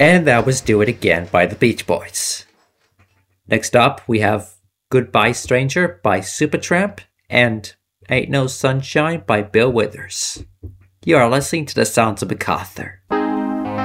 And that was Do It Again by the Beach Boys. Next up, we have Goodbye Stranger by Supertramp and Ain't No Sunshine by Bill Withers. You are listening to the sounds of MacArthur.